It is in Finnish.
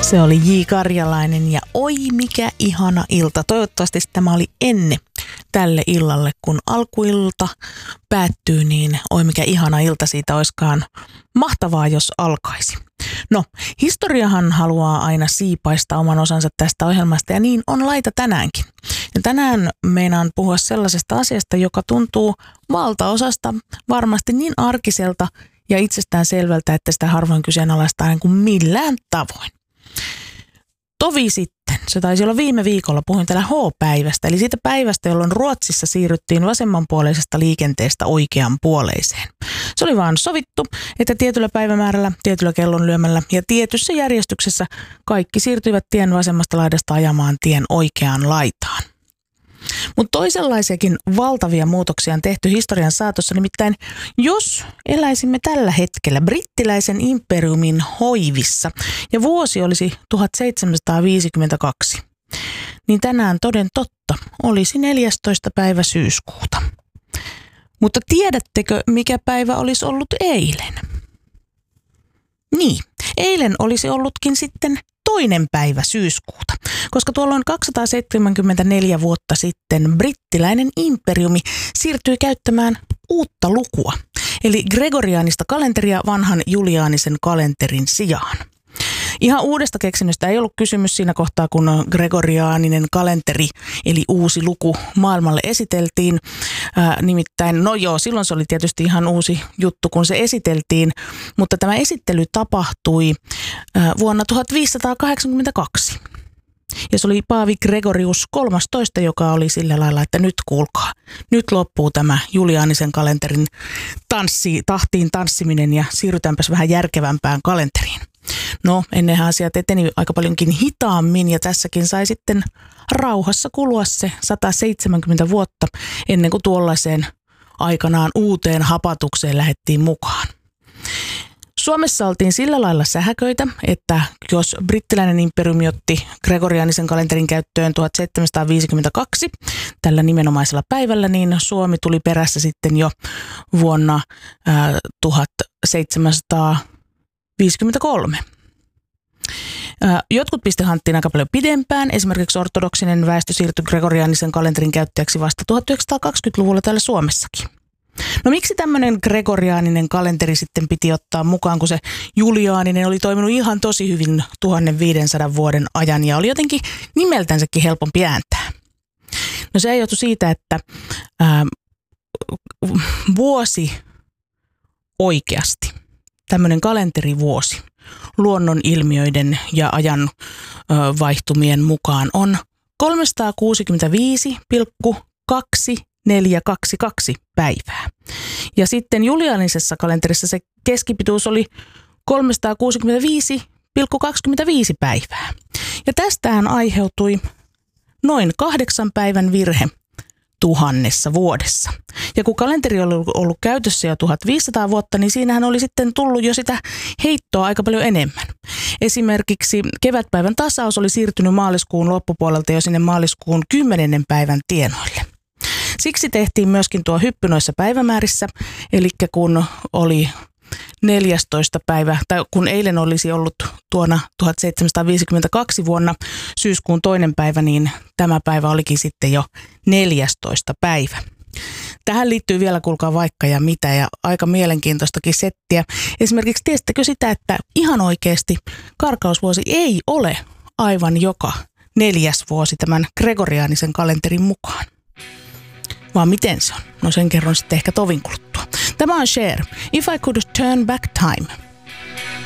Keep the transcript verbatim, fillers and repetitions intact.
Se oli J. Karjalainen ja oi mikä ihana ilta. Toivottavasti tämä oli ennen tälle illalle, kun alkuilta päättyy, niin oi mikä ihana ilta siitä olisikaan mahtavaa, jos alkaisi. No, historiahan haluaa aina siipaista oman osansa tästä ohjelmasta ja niin on laita tänäänkin. Ja tänään meinaan puhua sellaisesta asiasta, joka tuntuu valtaosasta varmasti niin arkiselta ja itsestään selvältä, että sitä harvoin kyseenalaistaa niin kuin millään tavoin. Tovi sitten, se taisi olla viime viikolla, puhuin täällä H-päivästä, eli siitä päivästä, jolloin Ruotsissa siirryttiin vasemmanpuoleisesta liikenteestä oikeanpuoleiseen. Se oli vaan sovittu, että tietyllä päivämäärällä, tietyllä kellonlyömällä ja tietyssä järjestyksessä kaikki siirtyivät tien vasemmasta laidasta ajamaan tien oikeaan laitaan. Mutta toisenlaisiakin valtavia muutoksia on tehty historian saatossa, nimittäin jos eläisimme tällä hetkellä brittiläisen imperiumin hoivissa ja vuosi olisi tuhatseitsemänsataaviisikymmentäkaksi, niin tänään toden totta olisi neljästoista päivä syyskuuta. Mutta tiedättekö, mikä päivä olisi ollut eilen? Niin, eilen olisi ollutkin sitten toinen päivä syyskuuta, koska tuolloin kaksisataaseitsemänkymmentäneljä vuotta sitten brittiläinen imperiumi siirtyi käyttämään uutta lukua, eli gregoriaanista kalenteria vanhan juliaanisen kalenterin sijaan. Ihan uudesta keksinnöstä ei ollut kysymys siinä kohtaa, kun gregoriaaninen kalenteri, eli uusi luku maailmalle esiteltiin. Ää, nimittäin, no joo, silloin se oli tietysti ihan uusi juttu, kun se esiteltiin, mutta tämä esittely tapahtui ää, vuonna tuhatviisisataakahdeksankymmentäkaksi. Ja se oli Paavi Gregorius kolmastoista, joka oli sillä lailla, että nyt kuulkaa, nyt loppuu tämä juliaanisen kalenterin tanssi, tahtiin tanssiminen ja siirrytäänpäs vähän järkevämpään kalenteriin. No, ennenhän asiat eteni aika paljonkin hitaammin ja tässäkin sai sitten rauhassa kulua se sata seitsemänkymmentä vuotta ennen kuin tuollaiseen aikanaan uuteen hapatukseen lähdettiin mukaan. Suomessa oltiin sillä lailla sähköitä, että jos brittiläinen imperiumi otti gregoriaanisen kalenterin käyttöön tuhatseitsemänsataaviisikymmentäkaksi tällä nimenomaisella päivällä, niin Suomi tuli perässä sitten jo vuonna ää, tuhatseitsemänsataaviisikymmentäkolme. Jotkut piste hanttiin aika paljon pidempään. Esimerkiksi ortodoksinen väestö siirtyi gregoriaanisen kalenterin käyttäjäksi vasta tuhatyhdeksänsataakaksikymmentäluvulla täällä Suomessakin. No miksi tämmöinen gregoriaaninen kalenteri sitten piti ottaa mukaan, kun se juliaaninen oli toiminut ihan tosi hyvin tuhatviisisataa vuoden ajan ja oli jotenkin nimeltänsäkin helpompi ääntää? No se johtui siitä, että ää, vuosi oikeasti, tämmöinen kalenterivuosi, luonnon ilmiöiden ja ajan ö, vaihtumien mukaan on kolmesataakuusikymmentäviisi pilkku kaksituhattaneljäsataakaksikymmentäkaksi päivää. Ja sitten juliaanisessa kalenterissa se keskipituus oli kolmesataakuusikymmentäviisi pilkku kaksikymmentäviisi päivää. Ja tästähän aiheutui noin kahdeksan päivän virhe tuhannessa vuodessa. Ja kun kalenteri oli ollut käytössä jo tuhatviisisataa vuotta, niin siinähän oli sitten tullut jo sitä heittoa aika paljon enemmän. Esimerkiksi kevätpäivän tasaus oli siirtynyt maaliskuun loppupuolelta jo sinne maaliskuun kymmenennen päivän tienoille. Siksi tehtiin myöskin tuo hyppy noissa päivämäärissä, eli kun oli neljästoista päivä, tai kun eilen olisi ollut tuona tuhatseitsemänsataaviisikymmentäkaksi vuonna syyskuun toinen päivä, niin tämä päivä olikin sitten jo neljästoista päivä. Tähän liittyy vielä, kuulkaa vaikka ja mitä, ja aika mielenkiintoistakin settiä. Esimerkiksi tiesittekö sitä, että ihan oikeasti karkausvuosi ei ole aivan joka neljäs vuosi tämän gregoriaanisen kalenterin mukaan? Vaan miten se on? No sen kerron sitten ehkä tovin kuluttua. Tämä on Cher. If I Could Turn Back Time.